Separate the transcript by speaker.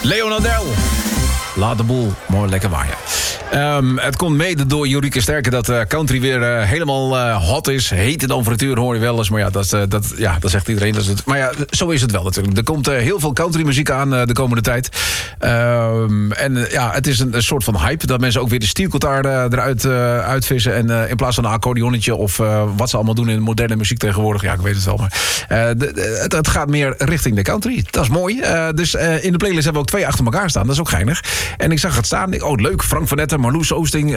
Speaker 1: Leonardel. Laat de boel mooi lekker waaien. Het komt mede door Jorieke Sterke dat country weer helemaal hot is. Hete dan frituur hoor je wel eens. Maar ja, dat zegt iedereen. Dat is het. Maar ja, zo is het wel natuurlijk. Er komt heel veel country muziek aan de komende tijd. Het is een soort van hype. Dat mensen ook weer de stiergitaar eruit uitvissen. En in plaats van een accordeonnetje of wat ze allemaal doen in moderne muziek tegenwoordig. Ja, ik weet het wel. Maar het gaat meer richting de country. Dat is mooi. Dus in de playlist hebben we ook 2 achter elkaar staan. Dat is ook geinig. En ik zag het staan. Oh, leuk. Frank van Etten, Marloes Oosting,